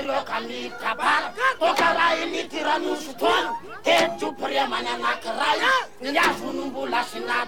tiro kami kapar tokara ini tiranu suton ke jupre mana nakrai ya sunumbula sina